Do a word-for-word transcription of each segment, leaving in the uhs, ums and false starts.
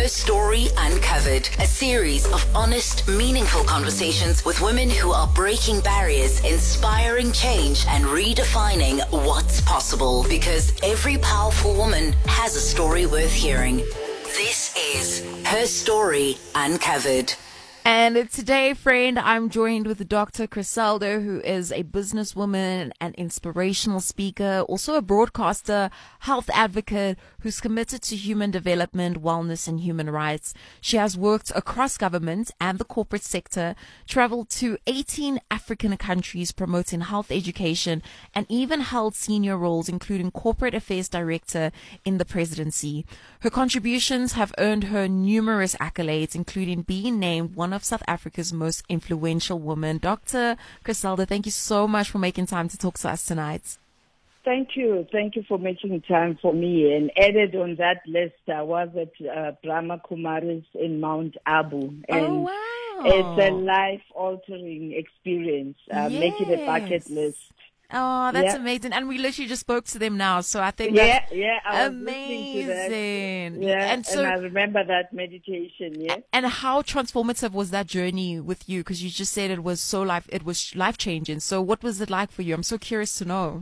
Her Story Uncovered, a series of honest, meaningful conversations with women who are breaking barriers, inspiring change, and redefining what's possible. Because every powerful woman has a story worth hearing. This is Her Story Uncovered. And today, friend, I'm joined with Doctor Criselda, who is a businesswoman, an inspirational speaker, also a broadcaster, health advocate who's committed to human development, wellness, and human rights. She has worked across government and the corporate sector, traveled to eighteen African countries promoting health education, and even held senior roles, including corporate affairs director in the presidency. Her contributions have earned her numerous accolades, including being named one of South Africa's most influential women. Doctor Criselda, thank you so much for making time to talk to us tonight. Thank you. Thank you for making time for me. And added on that list, I was at uh, Brahma Kumaris in Mount Abu. And oh, wow. It's a life-altering experience. Uh, yes. Make it a bucket list. Oh, that's yeah. amazing. And we literally just spoke to them now, so I think yeah, that's yeah, I was amazing. listening to that. Yeah, and, so, and I remember that meditation, yeah. And how transformative was that journey with you? Because you just said it was so life, it was life-changing. So what was it like for you? I'm so curious to know.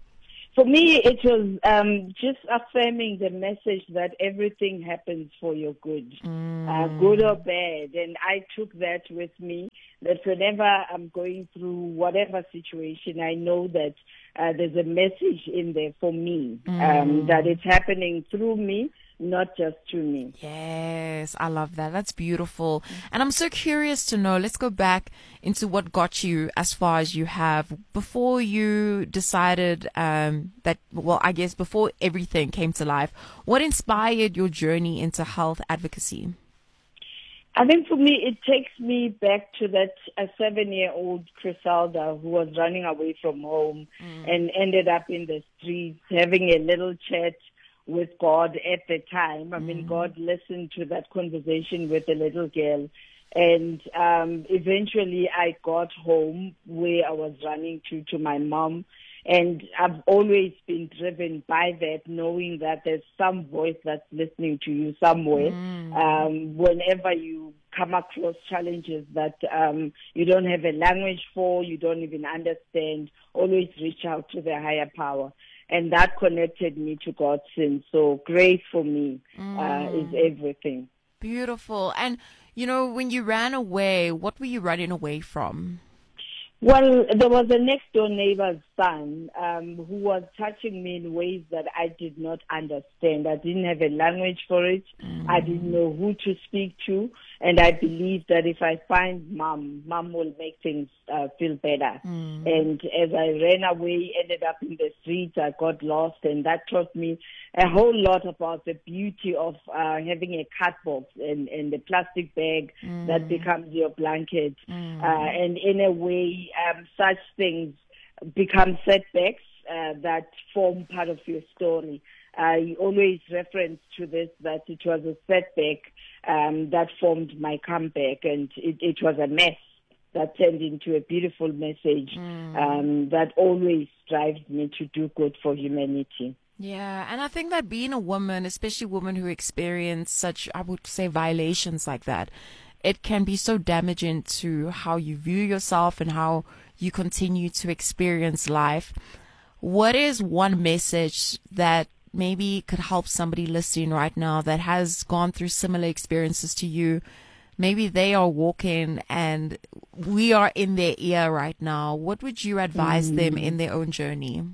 For me, it was um, just affirming the message that everything happens for your good, mm. uh, good or bad. And I took that with me, that whenever I'm going through whatever situation, I know that uh, there's a message in there for me, mm. um, that it's happening through me, not just to me. Yes, I love that. That's beautiful. And I'm so curious to know, let's go back into what got you as far as you have. Before you decided um, that, well, I guess before everything came to life, what inspired your journey into health advocacy? I think for me, it takes me back to that a seven-year-old Criselda who was running away from home mm. and ended up in the streets having a little chat with God at the time. I mean, mm. God listened to that conversation with the little girl. And um, eventually I got home where I was running to, to my mom. And I've always been driven by that, knowing that there's some voice that's listening to you somewhere. Mm. Um, whenever you come across challenges that um, you don't have a language for, you don't even understand, always reach out to the higher power. And that connected me to God since. So grace for me mm. uh, is everything. Beautiful. And, you know, when you ran away, what were you running away from? Well, there was a next-door neighbor's son um, who was touching me in ways that I did not understand. I didn't have a language for it. Mm. I didn't know who to speak to. And I believed that if I find mom, mom will make things uh, feel better. Mm. And as I ran away, ended up in the streets, I got lost. And that taught me a whole lot about the beauty of uh, having a cat box and, and a plastic bag mm. that becomes your blanket. Mm. Uh, and in a way, um, such things become setbacks uh, that form part of your story. I always reference to this, that it was a setback um, that formed my comeback, and it, it was a mess that turned into a beautiful message mm. um, that always drives me to do good for humanity. Yeah, and I think that being a woman, especially women who experience such, I would say, violations like that, it can be so damaging to how you view yourself and how you continue to experience life. What is one message that maybe could help somebody listening right now that has gone through similar experiences to you? Maybe they are walking and we are in their ear right now. What would you advise mm. them in their own journey?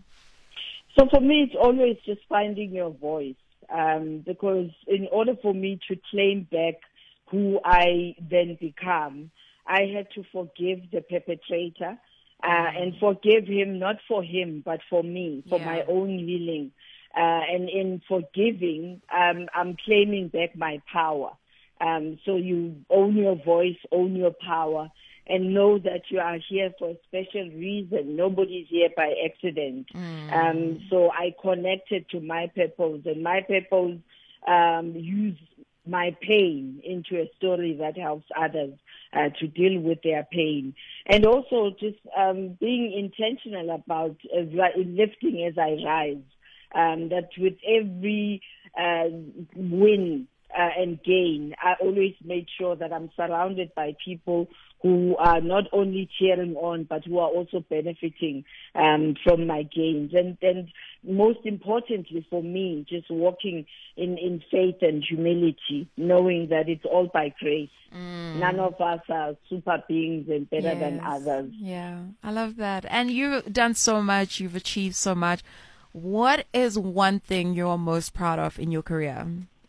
So for me, it's always just finding your voice, um, because in order for me to claim back who I then become, I had to forgive the perpetrator uh, mm. and forgive him, not for him, but for me, for yeah. my own healing. Uh, and in forgiving, um, I'm claiming back my power. Um, so you own your voice, own your power, and know that you are here for a special reason. Nobody's here by accident. Mm. Um, so I connected to my purpose, and my purpose um, used my pain into a story that helps others uh, to deal with their pain. And also just um, being intentional about uh, lifting as I rise. Um, that with every uh, win uh, and gain, I always made sure that I'm surrounded by people who are not only cheering on, but who are also benefiting um, from my gains. And, and most importantly for me, just walking in, in faith and humility, knowing that it's all by grace. Mm. None of us are super beings and better yes. than others. Yeah, I love that. And you've done so much. You've achieved so much. What is one thing you're most proud of in your career?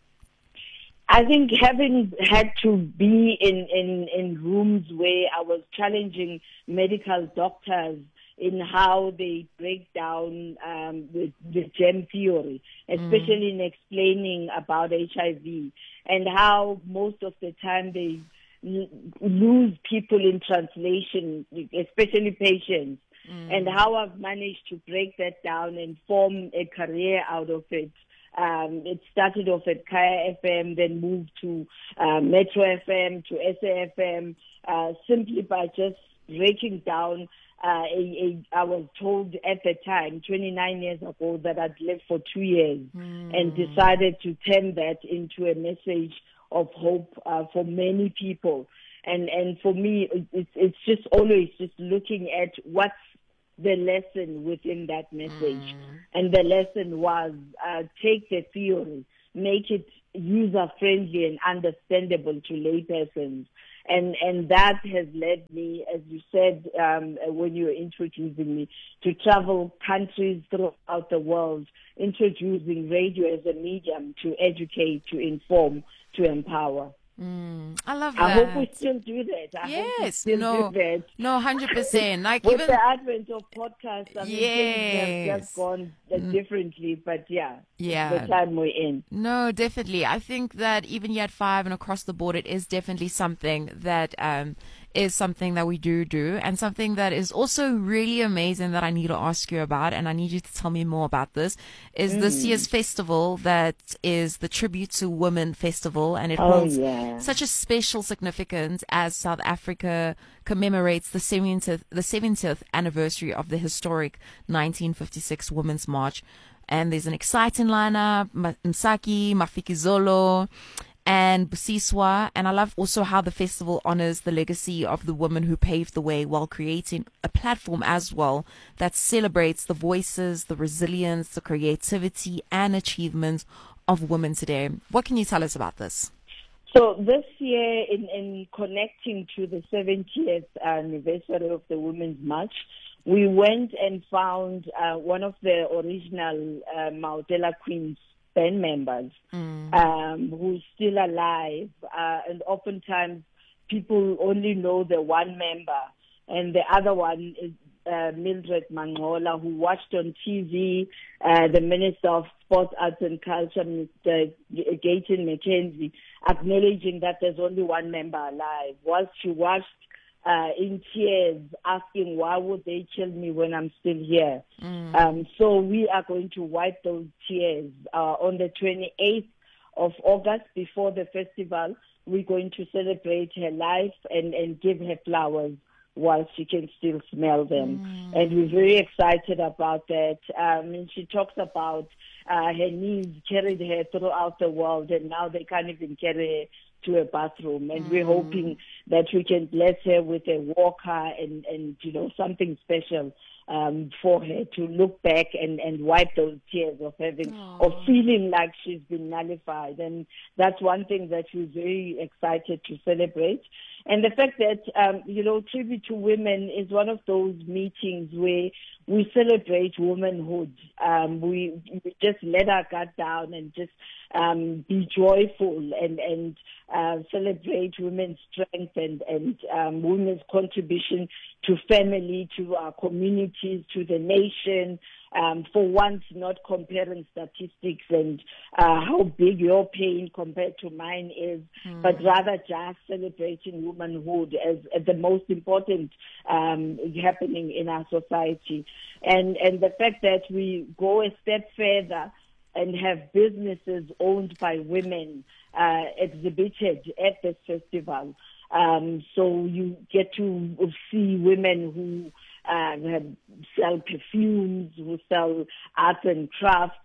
I think having had to be in, in, in rooms where I was challenging medical doctors in how they break down um, the, the germ theory, especially mm. in explaining about H I V, and how most of the time they l- lose people in translation, especially patients, mm. and how I've managed to break that down and form a career out of it. Um, it started off at Kaya F M, then moved to uh, Metro F M, to S A F M, uh, simply by just breaking down. Uh, a, a, I was told at the time, twenty-nine years ago, that I'd lived for two years mm. and decided to turn that into a message of hope uh, for many people. And and for me, it's, it's just always just looking at what's the lesson within that message. Mm. And the lesson was uh, take the theory, make it user-friendly and understandable to laypersons. And and that has led me, as you said um, when you were introducing me, to travel countries throughout the world, introducing radio as a medium to educate, to inform, to empower. Mm, I love I that. hope we still do that. I yes, hope we still no, do that. no, hundred percent. Like with even the advent of podcasts, I mean, yes. things have just gone uh, differently. But yeah, yeah, the time we're in. No, definitely. I think that even Yet Five and across the board, it is definitely something that um is something that we do do, and something that is also really amazing that I need to ask you about, and I need you to tell me more about this, is mm. this year's festival that is the Tribute to Women Festival, and it oh, holds yeah. such a special significance as South Africa commemorates the seventieth, the seventieth anniversary of the historic nineteen fifty-six Women's March. And there's an exciting lineup, Msaki, Mafikizolo, and Busiswa. And I love also how the festival honors the legacy of the women who paved the way while creating a platform as well that celebrates the voices, the resilience, the creativity and achievements of women today. What can you tell us about this? So this year, in, in connecting to the seventieth anniversary of the Women's March, we went and found uh, one of the original uh, Mautela Queens band members mm. um, who's still alive. Uh, and oftentimes people only know the one member. And the other one is uh, Mildred Mangola, who watched on T V uh, the Minister of Sports, Arts and Culture, Mister Gayton McKenzie, acknowledging that there's only one member alive. Whilst she watched Uh, in tears, asking why would they kill me when I'm still here. Mm. Um, so we are going to wipe those tears. Uh, on the twenty-eighth of August, before the festival, we're going to celebrate her life and, and give her flowers while she can still smell them. Mm. And we're very excited about that. Um, and she talks about uh, her knees carried her throughout the world, and now they can't even carry her to a bathroom, and mm. we're hoping that we can bless her with a walker and, and you know, something special um, for her to look back and, and wipe those tears of having, Aww. of feeling like she's been nullified. And that's one thing that we're very excited to celebrate. And the fact that, um, you know, Tribute to Women is one of those meetings where we celebrate womanhood. Um, we, we just let our guard down and just um, be joyful and, and uh, celebrate women's strength and, and um, women's contribution to family, to our communities, to the nation. Um, for once, not comparing statistics and uh, how big your pain compared to mine is, mm. but rather just celebrating womanhood as, as the most important um, happening in our society. And, and the fact that we go a step further and have businesses owned by women uh, exhibited at this festival. Um, so you get to see women who uh, sell perfumes, who sell arts and crafts,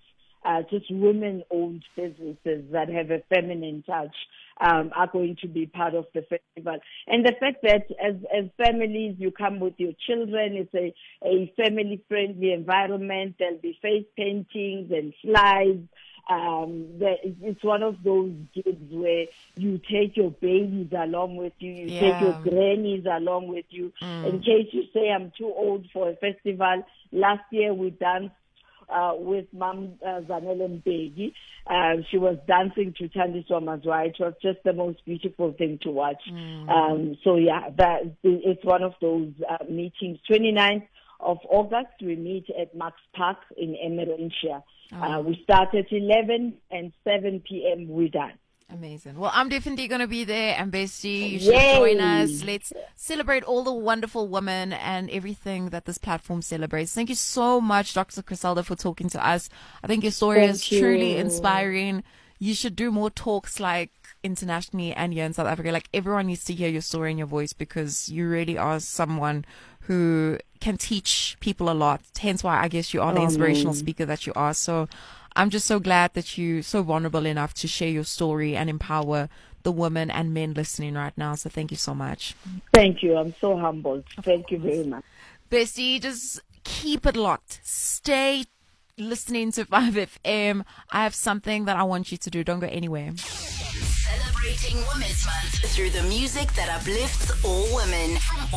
uh, just women-owned businesses that have a feminine touch um, are going to be part of the festival. And the fact that as, as families, you come with your children, it's a, a family-friendly environment. There'll be face paintings and slides. Um, the, it's one of those gigs where you take your babies along with you, you yeah. take your grannies along with you. Mm. In case you say, I'm too old for a festival, last year we danced uh, with Mam uh, Zanele Mbeki. Uh, she was dancing to Thandiswa Mazwai. It was just the most beautiful thing to watch. Mm. Um, so yeah, that it's one of those uh, meetings. twenty-ninth of August, we meet at Max Park in Emmerenshire. Oh. Uh, we start at eleven and seven p.m. we're done. Amazing. Well, I'm definitely going to be there, and Bestie, you should Yay. join us. Let's celebrate all the wonderful women and everything that this platform celebrates. Thank you so much, Doctor Griselda, for talking to us. I think your story Thank is you. truly inspiring. You should do more talks like internationally and here in South Africa. Like, everyone needs to hear your story and your voice, because you really are someone who can teach people a lot. Hence why I guess you are the inspirational speaker that you are. So I'm just so glad that you're so vulnerable enough to share your story and empower the women and men listening right now. So thank you so much. Thank you. I'm so humbled. Thank you very much. Bestie, just keep it locked. Stay listening to five F M. I have something that I want you to do. Don't go anywhere. Celebrating Women's Month through the music that uplifts all women.